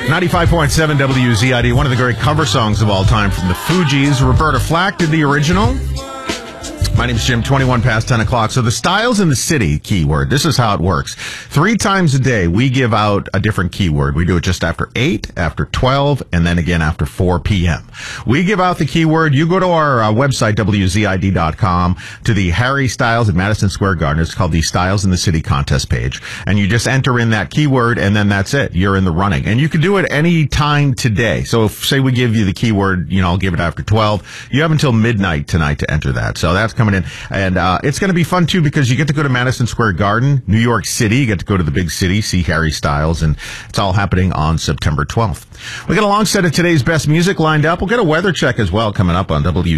95.7 WZID, one of the great cover songs of all time from the Fugees. Roberta Flack did the original. My name's Jim, 21 past 10 o'clock. So the Styles in the City keyword, this is how it works. 3 times a day, we give out a different keyword. We do it just after 8, after 12, and then again after 4 p.m. We give out the keyword. You go to our website, WZID.com, to the Harry Styles at Madison Square Garden. It's called the Styles in the City contest page. And you just enter in that keyword, and then that's it. You're in the running. And you can do it any time today. So if, say we give you the keyword, I'll give it after 12. You have until midnight tonight to enter that. So that's coming in. And it's going to be fun, too, because you get to go to Madison Square Garden, New York City. You get to go to the big city, see Harry Styles, and it's all happening on September 12th. We got a long set of today's best music lined up. We'll get a weather check as well coming up on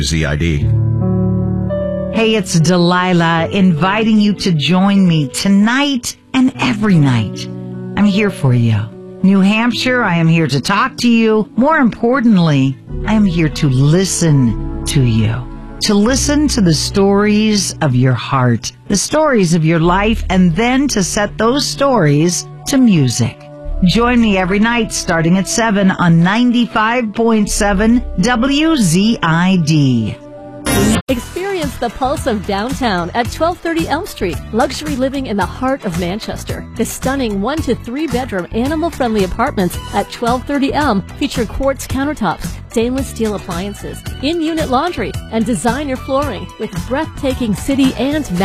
WZID. Hey, it's Delilah inviting you to join me tonight and every night. I'm here for you. New Hampshire, I am here to talk to you. More importantly, I am here to listen to you. To listen to the stories of your heart, the stories of your life, and then to set those stories to music. Join me every night starting at 7 on 95.7 WZID. Experience the pulse of downtown at 1230 Elm Street. Luxury living in the heart of Manchester. The stunning 1 to 3 bedroom animal-friendly apartments at 1230 Elm feature quartz countertops, stainless steel appliances, in-unit laundry, and designer flooring with breathtaking city and